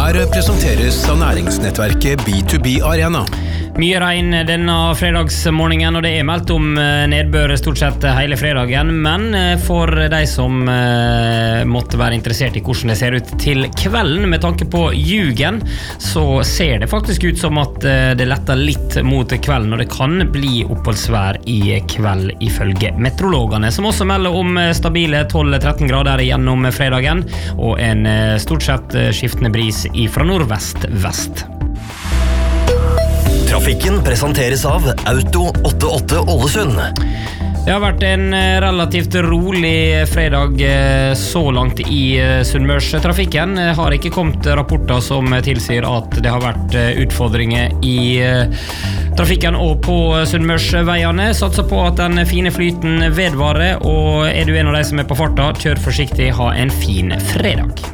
Her presenteres av næringsnettverket B2B Arena. Mye regn denne fredagsmorgenen, og det meldt om nedbør stort sett hele fredagen, men for de som måtte være interessert i hvordan det ser ut til kvelden med tanke på Ljugen, så ser det faktisk ut som at det letter litt mot kvelden, og det kan bli oppholdsvær i kveld ifølge meteorologene, som også melder om stabile 12-13 grader gjennom fredagen, og en stort sett skiftende bris fra nordvest-vest. Trafikken presenteres av Auto 88 Ålesund. Det har vært en relativt rolig fredag så langt i Sunnmørstrafikken. Har ikke kommet rapporter som tilsier at det har vært utfordringer i trafikken og på Sunnmørsveiene. Satser på at den fine flyten vedvarer, og er du en av de som er på farta, kjør forsiktig, ha en fin fredag.